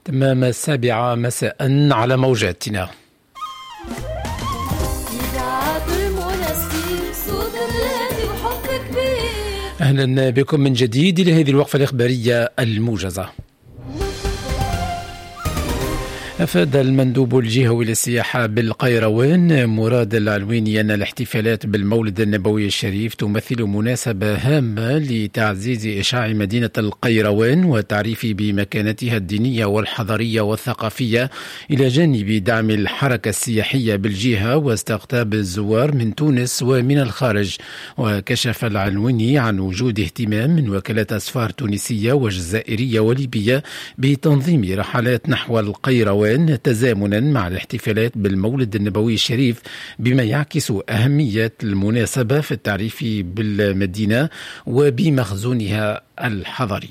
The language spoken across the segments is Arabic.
تمام 7 مساء على موجاتنا. أهلا بكم من جديد لهذه الوقفة الإخبارية الموجزة. أفاد المندوب الجهوي للسياحة بالقيروان مراد العلويني أن الاحتفالات بالمولد النبوي الشريف تمثل مناسبة هامة لتعزيز إشعاع مدينة القيروان وتعريف بمكانتها الدينية والحضارية والثقافية إلى جانب دعم الحركة السياحية بالجهة واستقطاب الزوار من تونس ومن الخارج. وكشف العلويني عن وجود اهتمام من وكالة أسفار تونسية وجزائرية وليبية بتنظيم رحلات نحو القيروان تزامنا مع الاحتفالات بالمولد النبوي الشريف، بما يعكس أهمية المناسبة في التعريف بالمدينة وبمخزونها الحضاري.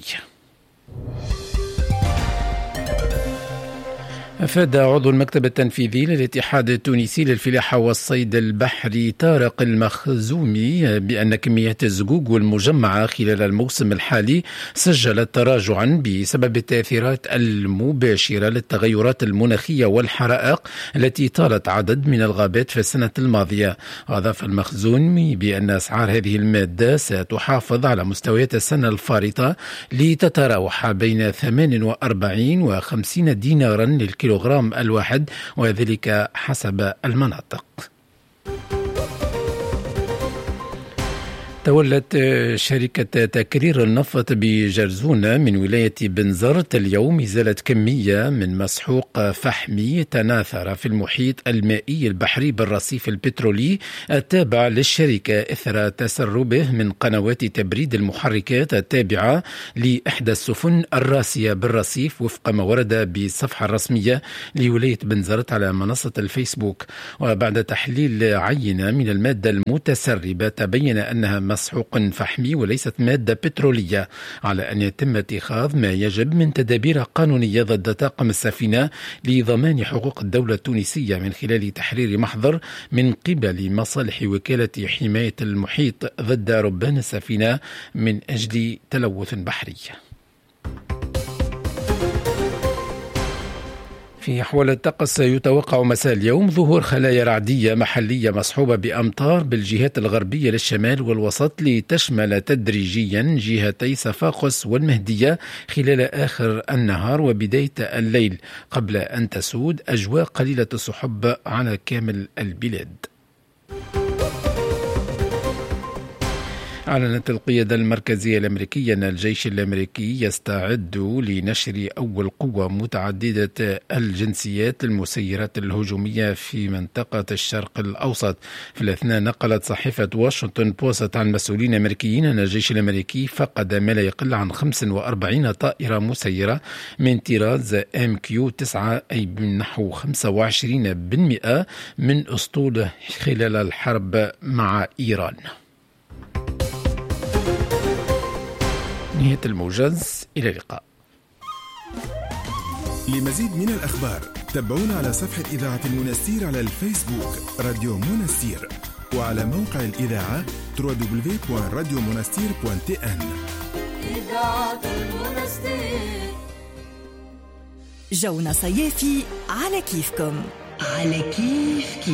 أفاد عضو المكتب التنفيذي للاتحاد التونسي للفلاحة والصيد البحري طارق المخزومي بأن كميات الزقوق المجمعة خلال الموسم الحالي سجلت تراجعا بسبب التأثيرات المباشرة للتغيرات المناخية والحرائق التي طالت عدد من الغابات في السنة الماضية. أضاف المخزومي بأن أسعار هذه المادة ستحافظ على مستويات السنة الفارطة لتتراوح بين 48 و 50 دينارا للكيلوغرام الواحد، وذلك حسب المناطق. تولت شركة تكرير النفط بجرزونة من ولاية بنزرت اليوم إزالة كمية من مسحوق فحمي تناثر في المحيط المائي البحري بالرصيف البترولي التابع للشركة إثر تسربه من قنوات تبريد المحركات التابعة لإحدى السفن الراسية بالرصيف، وفق ما ورد بالصفحة الرسمية لولاية بنزرت على منصة الفيسبوك. وبعد تحليل عينة من المادة المتسربة تبين أنها مسحوق فحمي وليست مادة بترولية، على أن يتم اتخاذ ما يجب من تدابير قانونية ضد طاقم السفينة لضمان حقوق الدولة التونسية من خلال تحرير محضر من قبل مصالح وكالة حماية المحيط ضد ربان السفينة من أجل تلوث بحري. في أحوال الطقس يتوقع مساء اليوم ظهور خلايا رعدية محلية مصحوبة بأمطار بالجهات الغربية للشمال والوسط لتشمل تدريجيا جهتي صفاقس والمهدية خلال آخر النهار وبداية الليل، قبل أن تسود أجواء قليلة السحب على كامل البلاد. أعلنت القيادة المركزية الأمريكية أن الجيش الأمريكي يستعد لنشر أول قوة متعددة الجنسيات المسيرات الهجومية في منطقة الشرق الأوسط. في الأثناء نقلت صحيفة واشنطن بوست عن مسؤولين أمريكيين أن الجيش الأمريكي فقد ما لا يقل عن 45 طائرة مسيرة من طراز MQ-9، أي بنحو 25% من أسطوله خلال الحرب مع إيران. نهاية الموجز، إلى اللقاء. لمزيد من الأخبار تابعونا على صفحة إذاعة المنستير على الفيسبوك راديو منستير، وعلى موقع الإذاعة www.radiomonastir.tn. إذاعة المنستير، جونا صيافي على كيفكم. على كيف